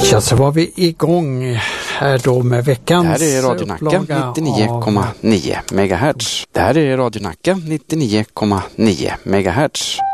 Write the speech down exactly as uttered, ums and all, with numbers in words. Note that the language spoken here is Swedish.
Ja, så var vi igång här då med veckans Det här är Radio Nacka nittionio komma nio megahertz. Det här är Radio Nacka nittionio komma nio megahertz.